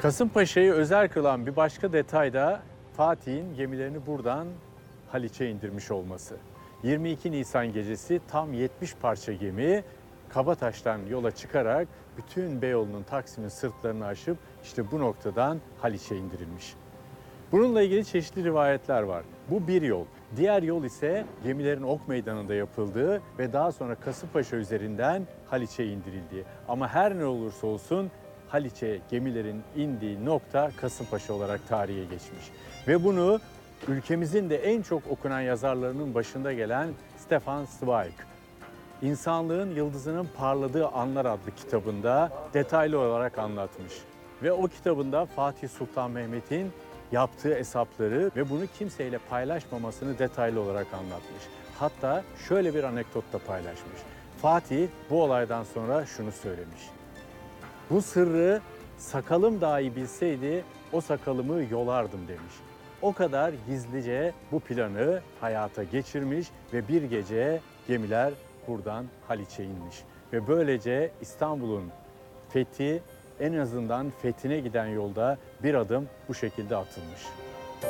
Kasımpaşa'yı özel kılan bir başka detay da Fatih'in gemilerini buradan Haliç'e indirmiş olması. 22 Nisan gecesi tam 70 parça gemi Kabataş'tan yola çıkarak bütün Beyoğlu'nun Taksim'in sırtlarını aşıp işte bu noktadan Haliç'e indirilmiş. Bununla ilgili çeşitli rivayetler var. Bu bir yol. Diğer yol ise gemilerin Ok Meydanı'nda yapıldığı ve daha sonra Kasımpaşa üzerinden Haliç'e indirildiği. Ama her ne olursa olsun Haliç'e gemilerin indiği nokta Kasımpaşa olarak tarihe geçmiş. Ve bunu ülkemizin de en çok okunan yazarlarının başında gelen Stefan Zweig, İnsanlığın Yıldızının Parladığı Anlar adlı kitabında detaylı olarak anlatmış. Ve o kitabında Fatih Sultan Mehmet'in yaptığı hesapları ve bunu kimseyle paylaşmamasını detaylı olarak anlatmış. Hatta şöyle bir anekdot da paylaşmış. Fatih bu olaydan sonra şunu söylemiş. Bu sırrı sakalım dahi bilseydi o sakalımı yolardım demiş. O kadar gizlice bu planı hayata geçirmiş ve bir gece gemiler buradan Haliç'e inmiş. Ve böylece İstanbul'un fethi, en azından fethine giden yolda bir adım bu şekilde atılmış.